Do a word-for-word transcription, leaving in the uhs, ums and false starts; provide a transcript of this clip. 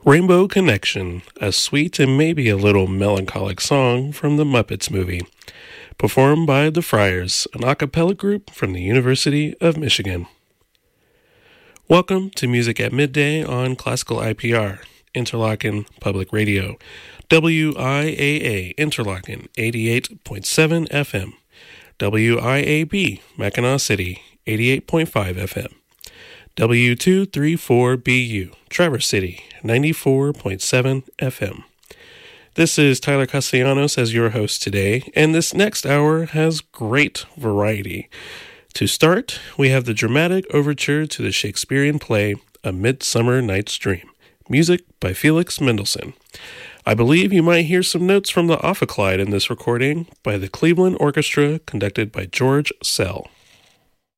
Rainbow Connection, a sweet and maybe a little melancholic song from the Muppets movie, performed by the Friars, an a cappella group from the University of Michigan. Welcome to Music at Midday on Classical I P R, Interlochen Public Radio, W I A A Interlochen eighty-eight point seven F M, W I A B Mackinac City eighty-eight point five F M, W two thirty-four B U Traverse City ninety-four point seven F M. This is Tyler Castellanos as your host today, and this next hour has great variety. To start, we have the dramatic overture to the Shakespearean play A Midsummer Night's Dream, music by Felix Mendelssohn. I believe you might hear some notes from the Ophicleide in this recording by the Cleveland Orchestra conducted by George Sell.